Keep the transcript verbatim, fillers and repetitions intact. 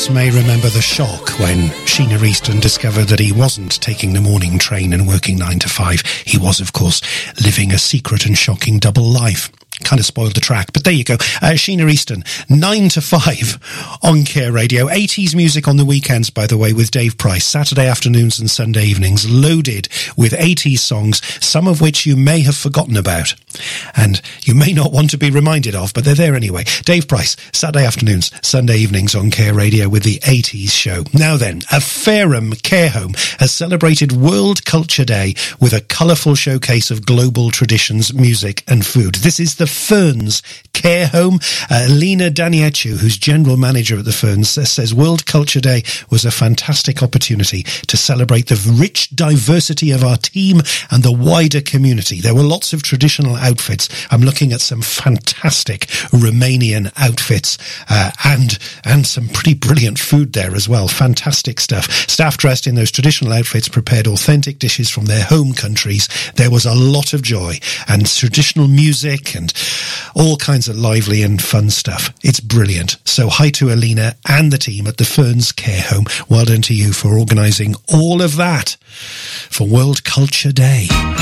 May remember the shock when Sheena Easton discovered that he wasn't taking the morning train and working nine to five. He was, of course, living a secret and shocking double life. Kind of spoiled the track, but there you go. Uh, Sheena Easton, nine to five on Care Radio. eighties music on the weekends, by the way, with Dave Price. Saturday afternoons and Sunday evenings loaded with eighties songs, some of which you may have forgotten about. And you may not want to be reminded of, but they're there anyway. Dave Price, Saturday afternoons, Sunday evenings on Care Radio with the eighties show. Now then, a Fareham Care Home has celebrated World Culture Day with a colourful showcase of global traditions, music and food. This is the Ferns Care Home. Uh, Lena Daniechu, who's general manager at the Ferns, says World Culture Day was a fantastic opportunity to celebrate the rich diversity of our team and the wider community. There were lots of traditional outfits. I'm looking at some fantastic Romanian outfits uh, and and some pretty brilliant food there as well. Fantastic stuff. Staff dressed in those traditional outfits prepared authentic dishes from their home countries. There was a lot of joy and traditional music and all kinds of lively and fun stuff. It's brilliant. So hi to Alina and the team at the Ferns Care Home. Well done to you for organising all of that for World Culture Day.